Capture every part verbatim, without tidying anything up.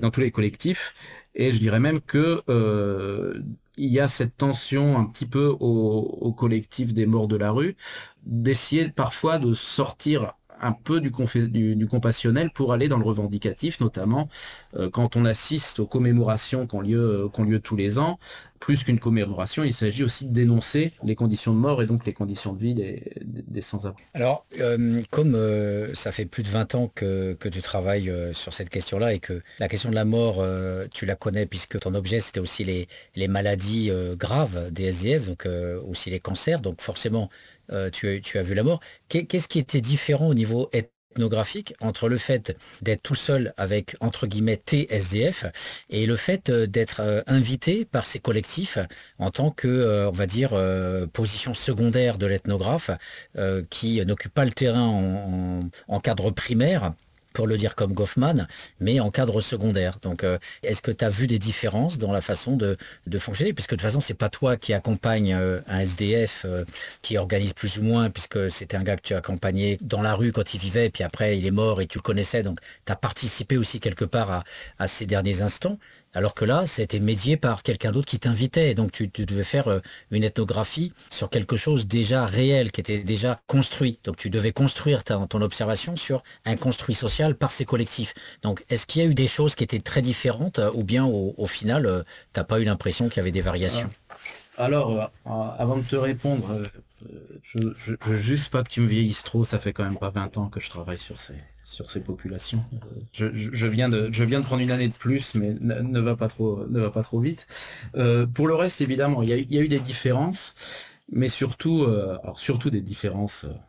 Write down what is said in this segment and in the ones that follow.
dans tous les collectifs. Et je dirais même que euh, il y a cette tension un petit peu au, au collectif des morts de la rue, d'essayer parfois de sortir un peu du, confé- du, du compassionnel pour aller dans le revendicatif, notamment euh, quand on assiste aux commémorations qui ont lieu, qui ont lieu tous les ans. Plus qu'une commémoration, il s'agit aussi de dénoncer les conditions de mort et donc les conditions de vie des, des, des sans-abri. Alors, euh, comme euh, ça fait plus de vingt ans que, que tu travailles euh, sur cette question-là et que la question de la mort, euh, tu la connais puisque ton objet, c'était aussi les, les maladies euh, graves des S D F, donc euh, aussi les cancers, donc forcément, euh, tu, as- tu as vu la mort. Qu'est- Qu'est-ce qui était différent au niveau ethnographique entre le fait d'être tout seul avec, entre guillemets, tes S D F et le fait euh, d'être euh, invité par ces collectifs en tant que, euh, on va dire, euh, position secondaire de l'ethnographe euh, qui n'occupe pas le terrain en, en- en cadre primaire, pour le dire comme Goffman, mais en cadre secondaire. Donc, euh, est-ce que tu as vu des différences dans la façon de, de fonctionner? Puisque de toute façon, c'est pas toi qui accompagne euh, un S D F euh, qui organise plus ou moins, puisque c'était un gars que tu as accompagné dans la rue quand il vivait, puis après il est mort et tu le connaissais, donc tu as participé aussi quelque part à, à ces derniers instants. Alors que là, ça a été médié par quelqu'un d'autre qui t'invitait. Donc tu, tu devais faire euh, une ethnographie sur quelque chose déjà réel, qui était déjà construit. Donc tu devais construire ta- ton observation sur un construit social par ces collectifs. Donc est-ce qu'il y a eu des choses qui étaient très différentes euh, ou bien au, au final, euh, t'as pas eu l'impression qu'il y avait des Euh, variations? alors, euh, avant de te répondre, euh, je, je, je veux juste pas que tu me vieillisses trop, ça fait quand même pas vingt ans que je travaille sur ces, sur ces populations. Euh, Je, je- je viens de, je viens de prendre une année de plus, mais ne, ne va pas trop, ne va pas trop vite. Euh, pour le reste, évidemment, il y a, il y a eu des différences, mais surtout, euh, alors surtout des différences euh,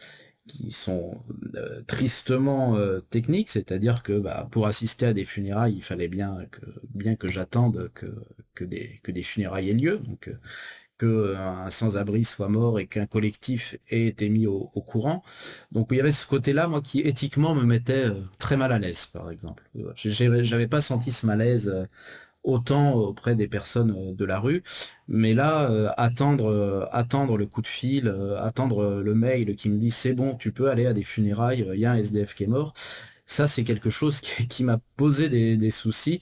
qui sont euh, tristement euh, techniques, c'est-à-dire que bah, pour assister à des funérailles, il fallait bien que, bien que j'attende que, que, des, que des funérailles aient lieu, donc euh, que un sans-abri soit mort et qu'un collectif ait été mis au, au courant. Donc il y avait ce côté-là, moi, qui éthiquement me mettait euh, très mal à l'aise, par exemple. J'ai- J'avais pas senti ce malaise euh, autant auprès des personnes euh, de la rue, mais là, euh, attendre, euh, attendre le coup de fil, euh, attendre euh, le mail qui me dit c'est bon, tu peux aller à des funérailles, il y a un S D F qui est mort, ça c'est quelque chose qui, qui m'a posé des, des soucis.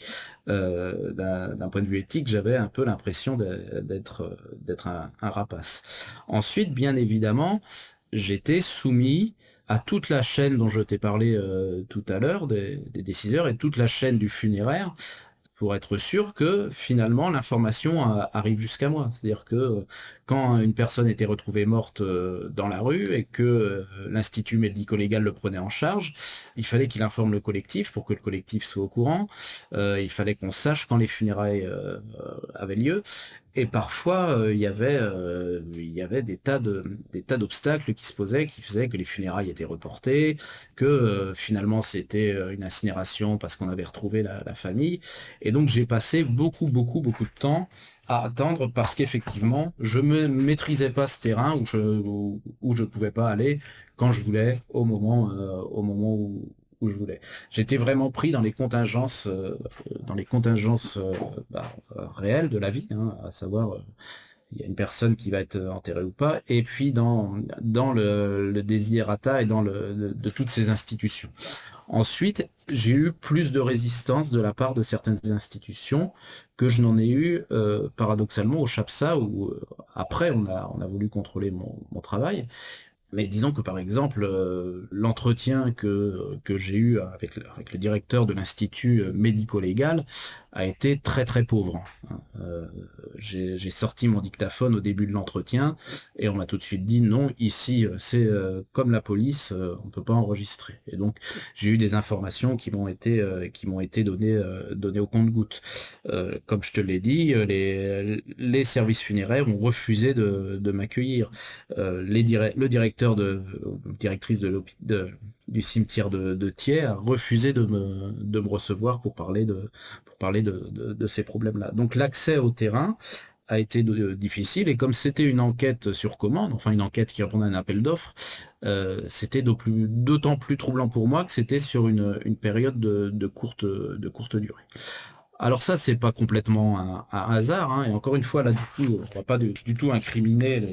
Euh, d'un d'un point de vue éthique, j'avais un peu l'impression de- d'être euh, d'être un, un rapace. Ensuite, bien évidemment, j'étais soumis à toute la chaîne dont je t'ai parlé euh, tout à l'heure, des, des déciseurs, et toute la chaîne du funéraire, pour être sûr que finalement l'information a- arrive jusqu'à moi. C'est-à-dire que euh, quand une personne était retrouvée morte euh, dans la rue et que euh, l'Institut médico-légal le prenait en charge, il fallait qu'il informe le collectif pour que le collectif soit au courant. Euh, il fallait qu'on sache quand les funérailles euh, euh, avaient lieu. Et parfois, euh, il y avait, euh, il y avait des tas de, des tas d'obstacles qui se posaient, qui faisaient que les funérailles étaient reportées, que euh, finalement c'était euh, une incinération parce qu'on avait retrouvé la, la famille. Et donc j'ai passé beaucoup, beaucoup, beaucoup de temps à attendre parce qu'effectivement, je ne maîtrisais pas ce terrain où je où, où je pouvais pas aller quand je voulais, au moment, euh, au moment où, où je voulais. J'étais vraiment pris dans les contingences, euh, dans les contingences euh, bah, euh, réelles de la vie, hein, à savoir euh, il y a une personne qui va être enterrée ou pas, et puis dans, dans le, le désirata et dans le, de, de toutes ces institutions. Ensuite, j'ai eu plus de résistance de la part de certaines institutions que je n'en ai eu euh, paradoxalement au CHAPSA où euh, après on a, on a voulu contrôler mon, mon travail. Mais disons que par exemple, euh, l'entretien que, que j'ai eu avec, le- avec le directeur de l'Institut euh, médico-légal a été très très pauvre, hein. Euh, j'ai j'ai sorti mon dictaphone au début de l'entretien et on m'a tout de suite dit non, ici euh, c'est euh, comme la police, euh, on peut pas enregistrer. Et donc j'ai eu des informations qui m'ont été euh, qui m'ont été données euh, données au compte-gouttes. Euh, comme je te l'ai dit, euh, les, les services funéraires ont refusé de, de m'accueillir. Euh, les dire- le directeur de directrice de l'hôpi- de- du cimetière de, de Thiers a refusé de me, de me recevoir pour parler de, pour parler de, de- de ces problèmes-là. Donc l'accès au terrain a été de- difficile et comme c'était une enquête sur commande, enfin une enquête qui répondait à un appel d'offres, euh, c'était d'au plus- d'autant plus troublant pour moi que c'était sur une, une période de, de courte, de courte durée. Alors ça, c'est pas complètement un, un hasard, hein, et encore une fois, là, du coup, on va pas du, du tout incriminer les,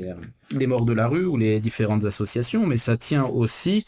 les morts de la rue ou les différentes associations, mais ça tient aussi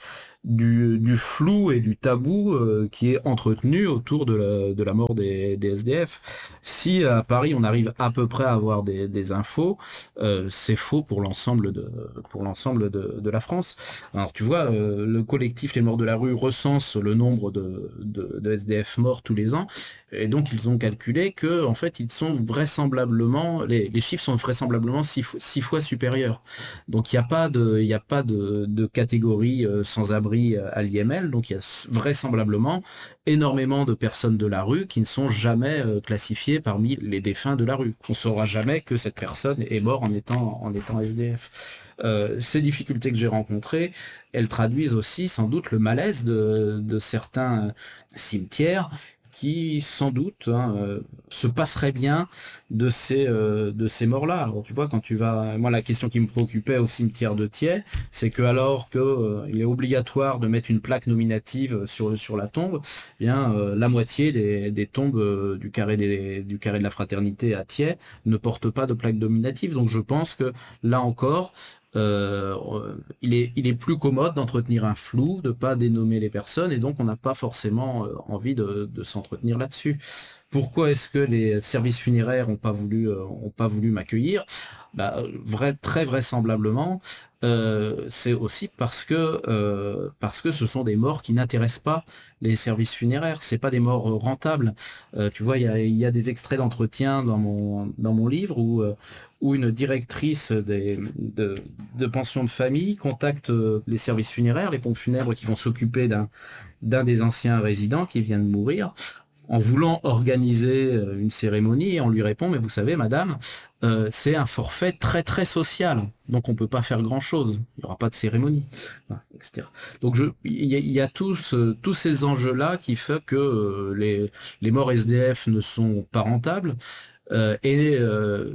du, du flou et du tabou euh, qui est entretenu autour de la, de la mort des, des S D F. Si à Paris on arrive à peu près à avoir des, des infos, euh, c'est faux pour l'ensemble de pour l'ensemble de, de la France. Alors tu vois, euh, le collectif Les Morts de la rue recense le nombre de, de, de S D F morts tous les ans, et donc ils ont calculé que en fait ils sont vraisemblablement, les, les chiffres sont vraisemblablement six, six fois supérieurs. Donc il n'y a pas de il y a pas de, de catégorie euh, sans abri à l'I M L, donc il y a vraisemblablement énormément de personnes de la rue qui ne sont jamais euh, classifiées parmi les défunts de la rue. On ne saura jamais que cette personne est morte en étant, en étant S D F. Euh, ces difficultés que j'ai rencontrées, elles traduisent aussi sans doute le malaise de, de certains cimetières qui sans doute hein, euh, se passerait bien de ces euh, de ces morts-là. Alors tu vois, quand tu vas, moi la question qui me préoccupait au cimetière de Thiais, c'est que alors que euh, il est obligatoire de mettre une plaque nominative sur sur la tombe, eh bien euh, la moitié des, des tombes euh, du carré des du carré de la fraternité à Thiais ne portent pas de plaque nominative. Donc je pense que là encore Euh, il est, il est plus commode d'entretenir un flou, de pas dénommer les personnes, et donc on n'a pas forcément euh, envie de, de s'entretenir là-dessus. Pourquoi est-ce que les services funéraires ont pas voulu, euh, ont pas voulu m'accueillir? Bah, vrai, très vraisemblablement, euh, c'est aussi parce que euh, parce que ce sont des morts qui n'intéressent pas les services funéraires. C'est pas des morts rentables. Euh, tu vois, il y a, il y a des extraits d'entretien dans mon dans mon livre où euh, où une directrice des, de, de pension de famille contacte les services funéraires, les pompes funèbres qui vont s'occuper d'un d'un des anciens résidents qui vient de mourir, en voulant organiser une cérémonie, et on lui répond, mais vous savez, madame, euh, c'est un forfait très très social, donc on peut pas faire grand chose, il n'y aura pas de cérémonie, et cetera. Donc je, il y a, il y a tous, tous ces enjeux-là qui fait que euh, les, les morts S D F ne sont pas rentables, euh, et euh,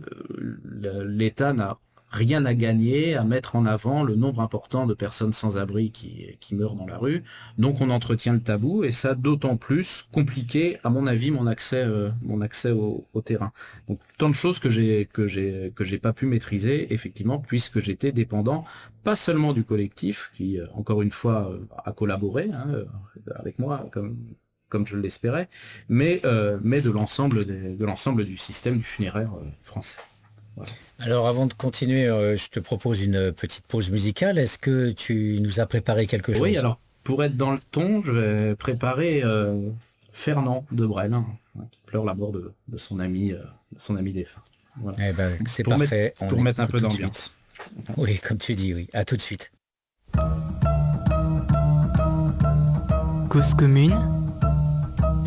l'État n'a rien à gagner à mettre en avant le nombre important de personnes sans abri qui, qui meurent dans la rue. Donc on entretient le tabou, et ça d'autant plus compliqué, à mon avis, mon accès, euh, mon accès au, au terrain. Donc tant de choses que j'ai que j'ai que j'ai pas pu maîtriser, effectivement, puisque j'étais dépendant pas seulement du collectif qui, euh, encore une fois, euh, a collaboré hein, euh, avec moi comme comme je l'espérais, mais euh, mais de l'ensemble des, de l'ensemble du système du funéraire euh, français. Voilà. Alors avant de continuer, euh, je te propose une petite pause musicale. Est-ce que tu nous as préparé quelque chose? Oui, alors pour être dans le ton, je vais préparer euh, Fernand de Brel, hein, qui pleure la mort de, de son ami, euh, de son ami défunt. Voilà. Eh ben, c'est pour parfait. Mettre, pour mettre un peu d'ambiance. Oui, comme tu dis, oui. À tout de suite. Cause commune